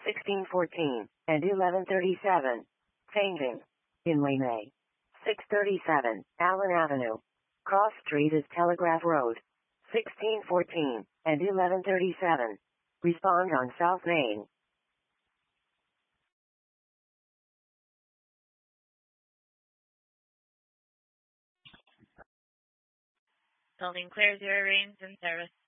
1614 and 1137. Changing. In Lane A. 637, Allen Avenue. Cross Street is Telegraph Road. 1614 and 1137. Respond on South Main. Building clear, 0 range and service.